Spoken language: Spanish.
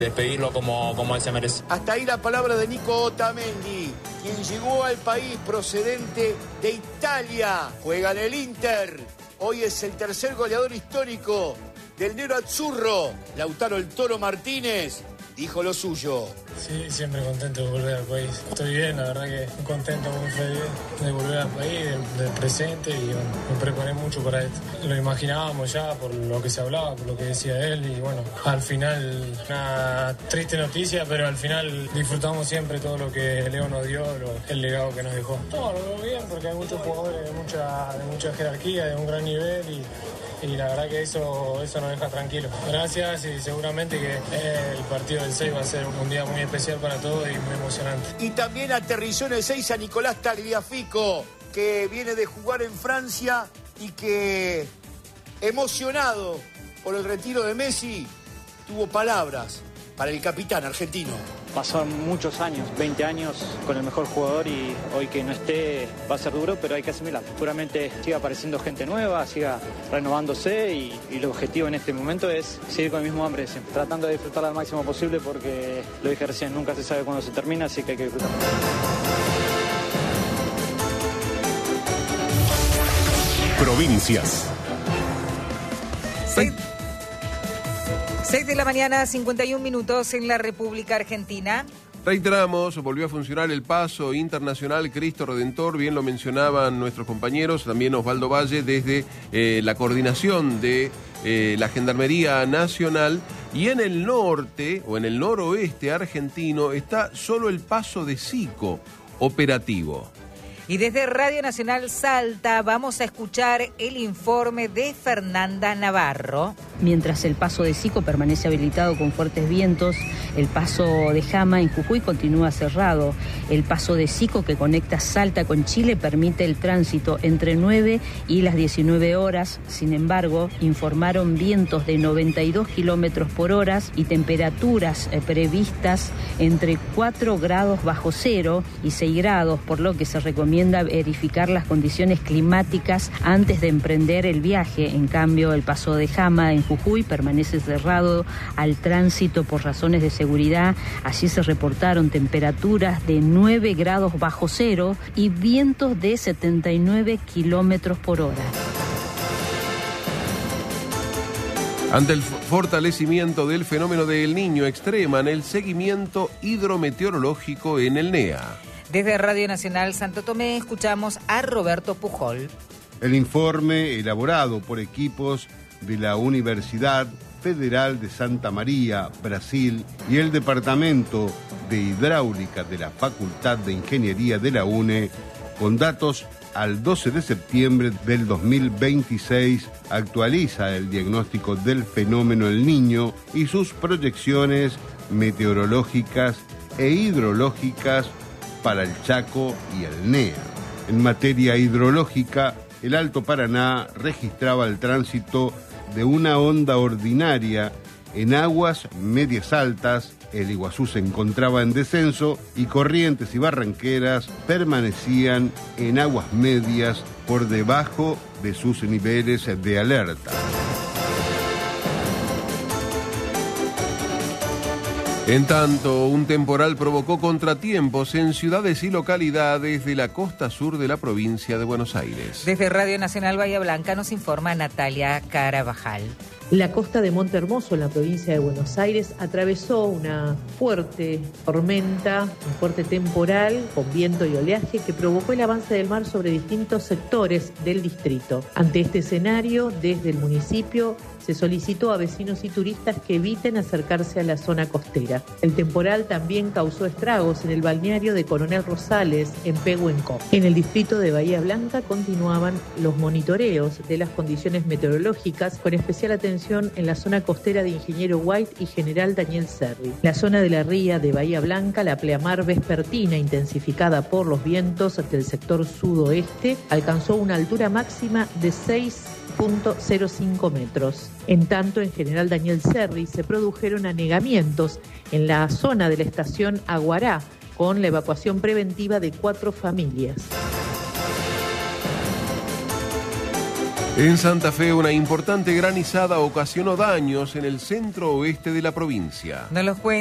despedirlo como él se merece. Hasta ahí la palabra de Nico Otamendi, quien llegó al país procedente de Italia. Juega en el Inter. Hoy es el tercer goleador histórico del Nero Azzurro. Lautaro el Toro Martínez dijo lo suyo. Sí, siempre contento de volver al país. Estoy bien, la verdad que muy contento, muy feliz de volver al país, del presente, y bueno, me preparé mucho para esto. Lo imaginábamos ya por lo que se hablaba, por lo que decía él, y bueno, al final una triste noticia, pero al final disfrutamos siempre todo lo que Leo nos dio, el legado que nos dejó. Todo lo veo bien porque hay muchos jugadores de mucha jerarquía, de un gran nivel, y la verdad que eso nos deja tranquilos. Gracias, y seguramente que el partido del 6 va a ser un día muy especial para todos y muy emocionante. Y también aterrizó en el 6 a Nicolás Tagliafico, que viene de jugar en Francia y que, emocionado por el retiro de Messi, tuvo palabras para el capitán argentino. Pasaron muchos años, 20 años con el mejor jugador, y hoy que no esté va a ser duro, pero hay que asimilarlo. Seguramente siga apareciendo gente nueva, siga renovándose, y el objetivo en este momento es seguir con el mismo hambre, siempre tratando de disfrutar al máximo posible, porque lo dije recién, nunca se sabe cuándo se termina, así que hay que disfrutar. Provincias. 6 de la mañana, 51 minutos en la República Argentina. Reiteramos, volvió a funcionar el paso internacional Cristo Redentor, bien lo mencionaban nuestros compañeros, también Osvaldo Valle, desde la coordinación de la Gendarmería Nacional. Y en el norte, o en el noroeste argentino, está solo el paso de Sico operativo. Y desde Radio Nacional Salta vamos a escuchar el informe de Fernanda Navarro. Mientras el paso de Sico permanece habilitado con fuertes vientos, el paso de Jama en Jujuy continúa cerrado. El paso de Sico, que conecta Salta con Chile, permite el tránsito entre 9 y las 19 horas. Sin embargo, informaron vientos de 92 kilómetros por hora y temperaturas previstas entre 4 grados bajo cero y 6 grados, por lo que se recomienda verificar las condiciones climáticas antes de emprender el viaje. En cambio, el paso de Jama en Jujuy permanece cerrado al tránsito por razones de seguridad. Allí se reportaron temperaturas de 9 grados bajo cero y vientos de 79 kilómetros por hora. Ante el fortalecimiento del fenómeno del Niño, extreman el seguimiento hidrometeorológico en el NEA. Desde Radio Nacional Santo Tomé escuchamos a Roberto Pujol. El informe, elaborado por equipos de la Universidad Federal de Santa María, Brasil, y el Departamento de Hidráulica de la Facultad de Ingeniería de la UNE, con datos al 12 de septiembre del 2026, actualiza el diagnóstico del fenómeno El Niño y sus proyecciones meteorológicas e hidrológicas para el Chaco y el NEA. En materia hidrológica, el Alto Paraná registraba el tránsito de una onda ordinaria en aguas medias altas. El Iguazú se encontraba en descenso y Corrientes y Barranqueras permanecían en aguas medias por debajo de sus niveles de alerta. En tanto, un temporal provocó contratiempos en ciudades y localidades de la costa sur de la provincia de Buenos Aires. Desde Radio Nacional Bahía Blanca nos informa Natalia Carabajal. La costa de Monte Hermoso, en la provincia de Buenos Aires, atravesó una fuerte tormenta, un fuerte temporal con viento y oleaje que provocó el avance del mar sobre distintos sectores del distrito. Ante este escenario, desde el municipio se solicitó a vecinos y turistas que eviten acercarse a la zona costera. El temporal también causó estragos en el balneario de Coronel Rosales, en Pehuenco. En el distrito de Bahía Blanca continuaban los monitoreos de las condiciones meteorológicas, con especial atención en la zona costera de Ingeniero White y General Daniel Serri. La zona de la ría de Bahía Blanca, la pleamar vespertina intensificada por los vientos del sector sudoeste, alcanzó una altura máxima de 6,05 metros. En tanto, en General Daniel Serri se produjeron anegamientos en la zona de la estación Aguará, con la evacuación preventiva de 4 familias. En Santa Fe, una importante granizada ocasionó daños en el centro oeste de la provincia. Nos los cuenta